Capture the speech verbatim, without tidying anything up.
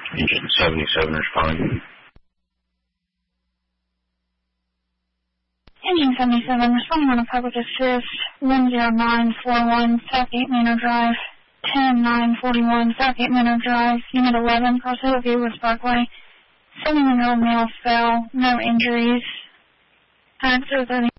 Engine seventy-seven responding. Engine seventy-seven responding on a public assist, one zero nine four one Southgate Manor Drive, ten nine forty-one Southgate Manor Drive, Unit eleven, Cross Hillview, West Parkway. seventy-one-year-old male fell, no injuries. At zero thirty.